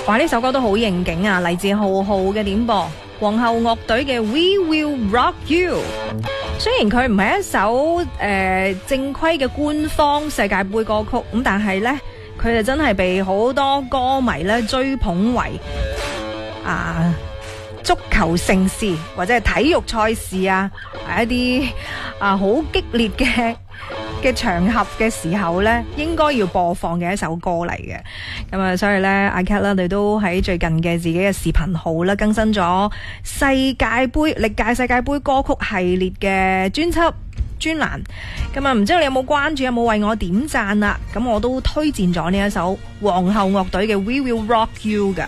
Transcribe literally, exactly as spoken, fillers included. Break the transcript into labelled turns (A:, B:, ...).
A: 哇！呢首歌都好應景啊，嚟自浩浩嘅點播，皇后樂隊嘅 We Will Rock You。雖然佢唔係一首誒、呃、正規嘅官方世界盃歌曲，咁但係呢，佢就真係被好多歌迷咧追捧為啊足球盛事或者係體育賽事啊，係一啲啊好激烈嘅嘅場合嘅時候呢，應該要播放嘅一首歌嚟嘅。咁啊，所以呢，阿 Cat 啦，你都喺最近嘅自己嘅視頻號啦，更新咗世界盃歷屆世界盃歌曲系列嘅專輯專欄。咁啊，唔知道你有冇關注，有冇為我點讚啊？咁我都推薦咗呢一首皇后樂隊嘅 We Will Rock You 噶。